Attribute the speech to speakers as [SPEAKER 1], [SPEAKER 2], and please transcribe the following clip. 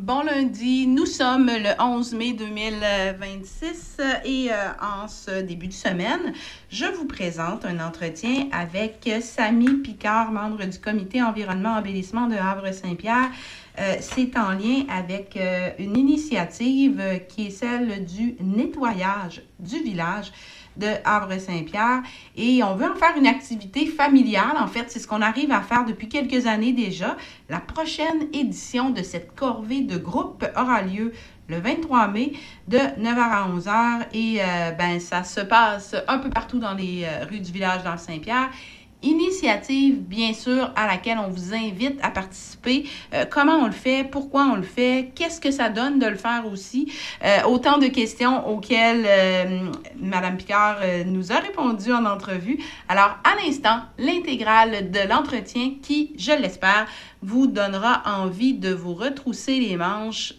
[SPEAKER 1] Bon lundi, nous sommes le 11 mai 2026 et en ce début de semaine, je vous présente un entretien avec Samy Picard, membre du comité environnement-embellissement de Havre-Saint-Pierre. C'est en lien avec une initiative qui est celle du nettoyage du village de Havre-Saint-Pierre et on veut en faire une activité familiale. En fait, c'est ce qu'on arrive à faire depuis quelques années déjà. La prochaine édition de cette corvée de groupe aura lieu le 23 mai de 9h à 11h et ça se passe un peu partout dans les rues du village d'Havre-Saint-Pierre. Initiative, bien sûr, à laquelle on vous invite à participer. Comment on le fait? Pourquoi on le fait? Qu'est-ce que ça donne de le faire aussi? Autant de questions auxquelles Mme Picard nous a répondu en entrevue. Alors, à l'instant, l'intégrale de l'entretien qui, je l'espère, vous donnera envie de vous retrousser les manches